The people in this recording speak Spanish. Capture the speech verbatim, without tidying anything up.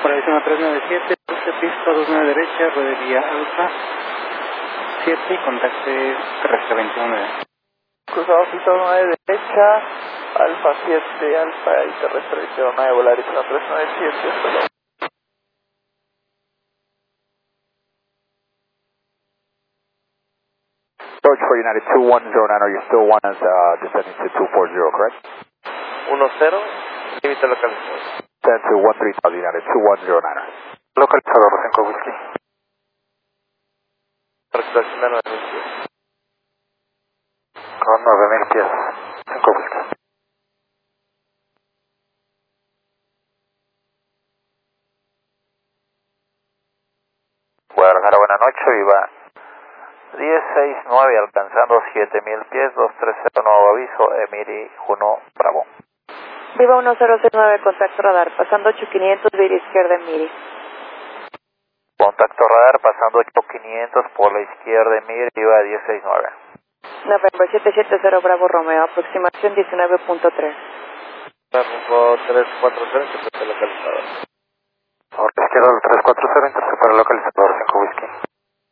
Por ahí uno tres nueve siete, pulse pista dos nueve derecha, ruede vía alfa siete y contacte terrestre veintiuno. Cruzado pista nueve derecha, alfa siete, alfa y terrestre veintiuno, Volaris uno tres nueve siete, hasta luego. George for United two one zero nine, are you still one as uh, descending to two four zero, correct? uno cero, límite localizado. Descend to one three thousand United two one zero nine. Localizador cinco Whiskey. Recuperación de nueve mil pies. Con nueve mil pies, cinco Whiskey. Guadalajara, buena noche, Viva diez seis nueve, alcanzando siete mil pies, dos tres cero, nuevo aviso, Emiri uno Bravo. Viva uno cero seis nueve, contacto radar, pasando ocho quinientos, vía izquierda en Miri. Contacto radar, pasando ocho quinientos por la izquierda en Miri, Viva diez seis nueve. November siete siete cero, Bravo Romeo, aproximación diecinueve punto tres. Rumbo tres cuatro cero, intercepta localizador. Por la izquierda del tres cuatro cero, intercepta localizador cinco Whiskey.